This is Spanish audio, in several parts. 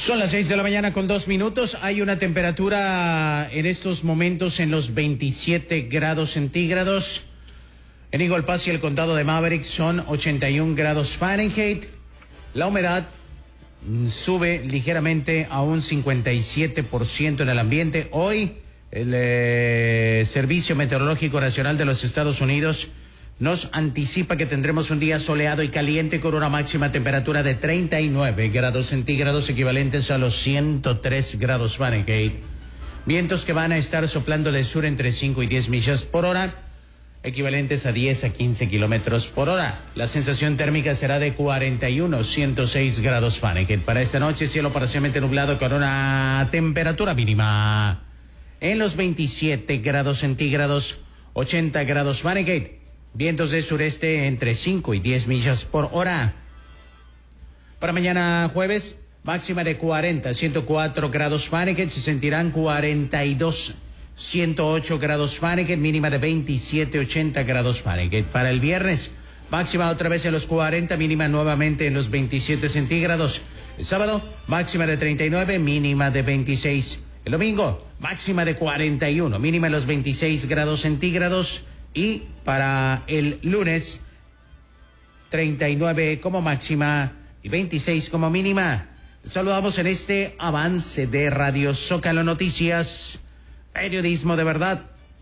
Son las 6 de la mañana con 2 minutos. Hay una temperatura en estos momentos en los 27 grados centígrados. En Eagle Pass y el condado de Maverick son 81 grados Fahrenheit. La humedad sube ligeramente a un 57% en el ambiente. Hoy el Servicio Meteorológico Nacional de los Estados Unidos nos anticipa que tendremos un día soleado y caliente con una máxima temperatura de 39 grados centígrados, equivalentes a los 103 grados Fahrenheit. Vientos que van a estar soplando del sur entre 5 y 10 millas por hora, equivalentes a 10 a 15 kilómetros por hora. La sensación térmica será de 106 grados Fahrenheit. Para esta noche, cielo parcialmente nublado con una temperatura mínima en los 27 grados centígrados, 80 grados Fahrenheit. Vientos de sureste entre 5 y 10 millas por hora. Para mañana jueves, máxima de 104 grados Fahrenheit. Se sentirán 108 grados Fahrenheit, mínima de 80 grados Fahrenheit. Para el viernes, máxima otra vez en los 40, mínima nuevamente en los 27 centígrados. El sábado, máxima de 39, mínima de 26. El domingo, máxima de 41, mínima en los 26 grados centígrados. Y para el lunes, 39 como máxima y 26 como mínima. Saludamos en este avance de Radio Zócalo Noticias, periodismo de verdad.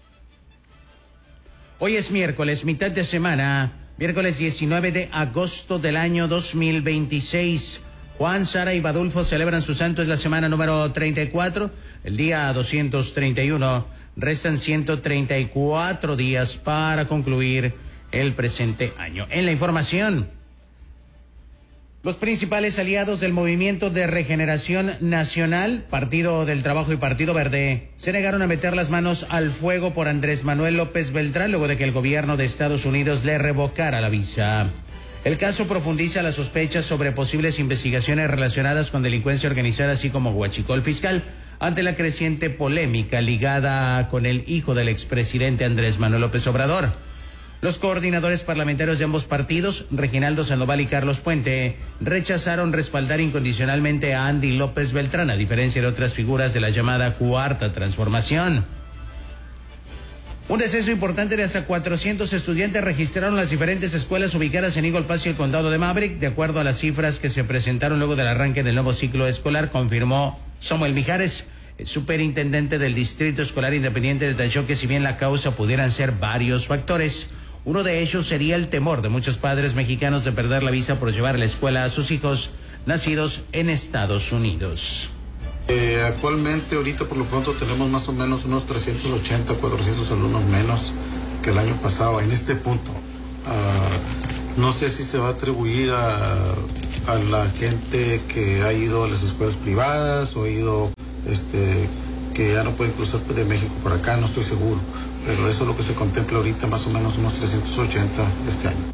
Hoy es miércoles, mitad de semana, miércoles 19 de agosto del año 2026. Juan, Sara y Badulfo celebran su santo, es la semana número 34, el día 231. Restan 134 días para concluir el presente año. En la información, los principales aliados del Movimiento de Regeneración Nacional, Partido del Trabajo y Partido Verde, se negaron a meter las manos al fuego por Andrés Manuel López Beltrán luego de que el gobierno de Estados Unidos le revocara la visa. El caso profundiza las sospechas sobre posibles investigaciones relacionadas con delincuencia organizada, así como huachicol fiscal, ante la creciente polémica ligada con el hijo del expresidente Andrés Manuel López Obrador. Los coordinadores parlamentarios de ambos partidos, Reginaldo Sandoval y Carlos Puente, rechazaron respaldar incondicionalmente a Andy López Beltrán, a diferencia de otras figuras de la llamada Cuarta Transformación. Un deceso importante de hasta 400 estudiantes registraron las diferentes escuelas ubicadas en Eagle Pass y el condado de Maverick. De acuerdo a las cifras que se presentaron luego del arranque del nuevo ciclo escolar, confirmó Samuel Mijares, el superintendente del Distrito Escolar Independiente, detalló que si bien la causa pudieran ser varios factores, uno de ellos sería el temor de muchos padres mexicanos de perder la visa por llevar a la escuela a sus hijos nacidos en Estados Unidos. Actualmente, ahorita por lo pronto tenemos más o menos unos 380, 400 alumnos menos que el año pasado en este punto. No sé si se va a atribuir a la gente que ha ido a las escuelas privadas o ha ido, que ya no pueden cruzar de México por acá, no estoy seguro. Pero eso es lo que se contempla ahorita, más o menos unos 380 este año.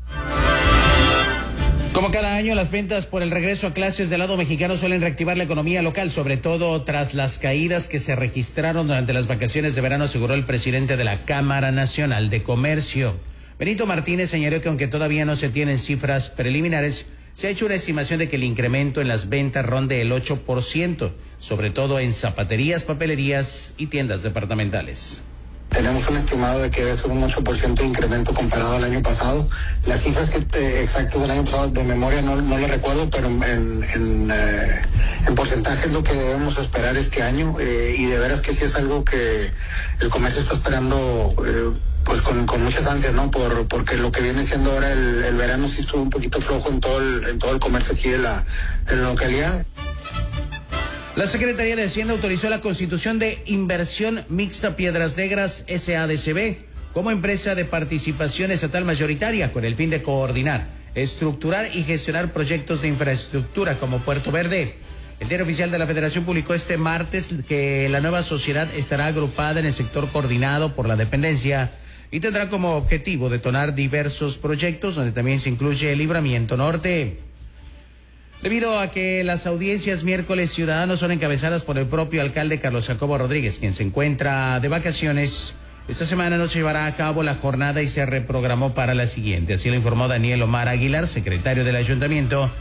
Como cada año, las ventas por el regreso a clases del lado mexicano suelen reactivar la economía local, sobre todo tras las caídas que se registraron durante las vacaciones de verano, aseguró el presidente de la Cámara Nacional de Comercio. Benito Martínez señaló que aunque todavía no se tienen cifras preliminares, se ha hecho una estimación de que el incremento en las ventas ronde el 8%, sobre todo en zapaterías, papelerías y tiendas departamentales. Tenemos un estimado de que debe ser un 8% de incremento comparado al año pasado. Las cifras exactas del año pasado de memoria no lo recuerdo, pero en porcentaje es lo que debemos esperar este año, y de veras que sí es algo que el comercio está esperando pues con muchas ansias, ¿no? Porque lo que viene siendo ahora el verano sí estuvo un poquito flojo en todo el comercio aquí de la localidad. La Secretaría de Hacienda autorizó la constitución de Inversión Mixta Piedras Negras SADCB como empresa de participación estatal mayoritaria con el fin de coordinar, estructurar y gestionar proyectos de infraestructura como Puerto Verde. El Diario Oficial de la Federación publicó este martes que la nueva sociedad estará agrupada en el sector coordinado por la dependencia y tendrá como objetivo detonar diversos proyectos donde también se incluye el Libramiento Norte. Debido a que las audiencias miércoles ciudadanos son encabezadas por el propio alcalde Carlos Jacobo Rodríguez, quien se encuentra de vacaciones, esta semana no se llevará a cabo la jornada y se reprogramó para la siguiente. Así lo informó Daniel Omar Aguilar, secretario del ayuntamiento,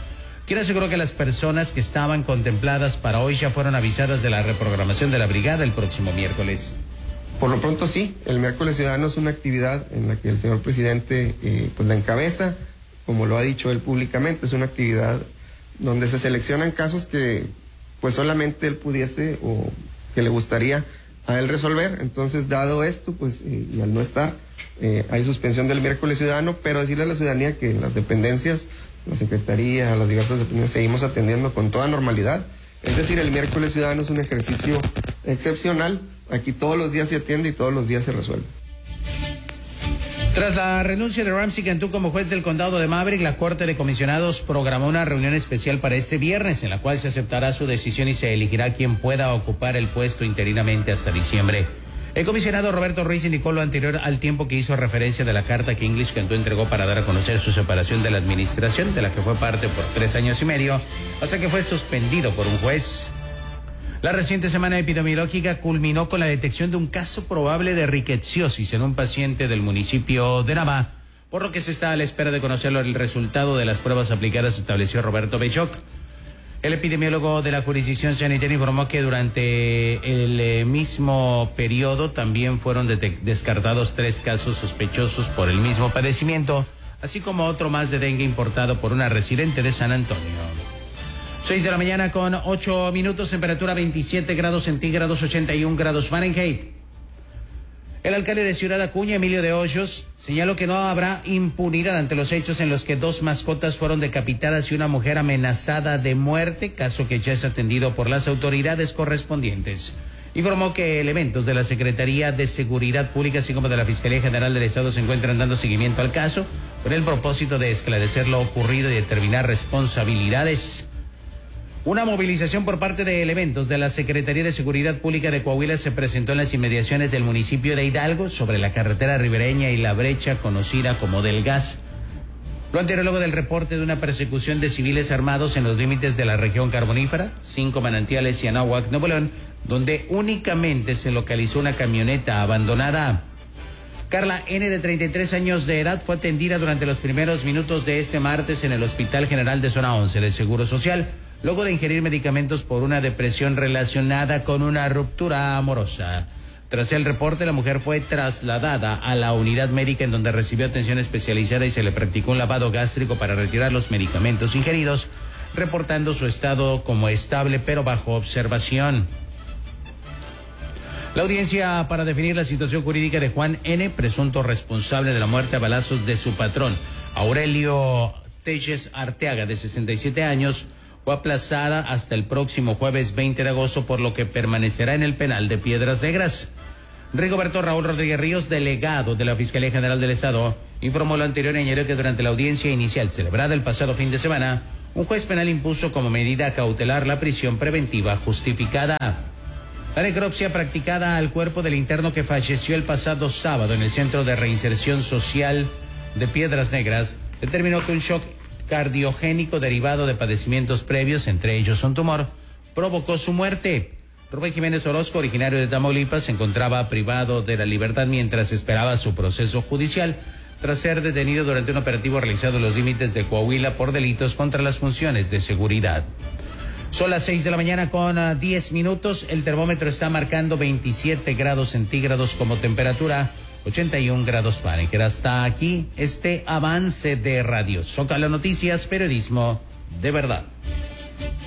quien aseguró que las personas que estaban contempladas para hoy ya fueron avisadas de la reprogramación de la brigada el próximo miércoles. Por lo pronto sí, el miércoles ciudadano es una actividad en la que el señor presidente pues la encabeza, como lo ha dicho él públicamente, es una actividad donde se seleccionan casos que pues solamente él pudiese o que le gustaría a él resolver. Entonces, dado esto, pues y al no estar, hay suspensión del miércoles ciudadano, pero decirle a la ciudadanía que las dependencias, la secretaría, las diversas dependencias, seguimos atendiendo con toda normalidad. Es decir, el miércoles ciudadano es un ejercicio excepcional. Aquí todos los días se atiende y todos los días se resuelve. Tras la renuncia de Ramsey Cantú como juez del condado de Maverick, la Corte de Comisionados programó una reunión especial para este viernes, en la cual se aceptará su decisión y se elegirá quien pueda ocupar el puesto interinamente hasta diciembre. El comisionado Roberto Ruiz indicó lo anterior al tiempo que hizo referencia de la carta que English Cantú entregó para dar a conocer su separación de la administración, de la que fue parte por 3 años y medio, hasta que fue suspendido por un juez. La reciente semana epidemiológica culminó con la detección de un caso probable de rickettsiosis en un paciente del municipio de Navá, por lo que se está a la espera de conocer el resultado de las pruebas aplicadas, estableció Roberto Bechoc. El epidemiólogo de la jurisdicción sanitaria informó que durante el mismo periodo también fueron descartados 3 casos sospechosos por el mismo padecimiento, así como otro más de dengue importado por una residente de San Antonio. 6 de la mañana con 8 minutos, temperatura 27 grados centígrados, 81 grados Fahrenheit. El alcalde de Ciudad Acuña, Emilio de Hoyos, señaló que no habrá impunidad ante los hechos en los que 2 mascotas fueron decapitadas y una mujer amenazada de muerte, caso que ya es atendido por las autoridades correspondientes. Informó que elementos de la Secretaría de Seguridad Pública, así como de la Fiscalía General del Estado, se encuentran dando seguimiento al caso con el propósito de esclarecer lo ocurrido y determinar responsabilidades. Una movilización por parte de elementos de la Secretaría de Seguridad Pública de Coahuila se presentó en las inmediaciones del municipio de Hidalgo, sobre la carretera ribereña y la brecha conocida como del Gas. Lo anterior luego del reporte de una persecución de civiles armados en los límites de la región carbonífera, 5 Manantiales y Anáhuac, Nuevo León, donde únicamente se localizó una camioneta abandonada. Carla N., de 33 años de edad, fue atendida durante los primeros minutos de este martes en el Hospital General de Zona 11 del Seguro Social, luego de ingerir medicamentos por una depresión relacionada con una ruptura amorosa. Tras el reporte, la mujer fue trasladada a la unidad médica, en donde recibió atención especializada y se le practicó un lavado gástrico para retirar los medicamentos ingeridos, reportando su estado como estable pero bajo observación. La audiencia para definir la situación jurídica de Juan N., presunto responsable de la muerte a balazos de su patrón, Aurelio Telles Arteaga, de 67 años, fue aplazada hasta el próximo jueves 20 de agosto, por lo que permanecerá en el penal de Piedras Negras. Rigoberto Raúl Rodríguez Ríos, delegado de la Fiscalía General del Estado, informó lo anterior y añadió que durante la audiencia inicial celebrada el pasado fin de semana, un juez penal impuso como medida cautelar la prisión preventiva justificada. La necropsia practicada al cuerpo del interno que falleció el pasado sábado en el Centro de Reinserción Social de Piedras Negras determinó que un shock cardiogénico derivado de padecimientos previos, entre ellos un tumor, provocó su muerte. Rubén Jiménez Orozco, originario de Tamaulipas, se encontraba privado de la libertad mientras esperaba su proceso judicial, tras ser detenido durante un operativo realizado en los límites de Coahuila por delitos contra las funciones de seguridad. Son las 6 de la mañana con 10 minutos. El termómetro está marcando 27 grados centígrados como temperatura, 81 grados Fahrenheit. Hasta aquí este avance de Radio Zócalo Noticias, periodismo de verdad.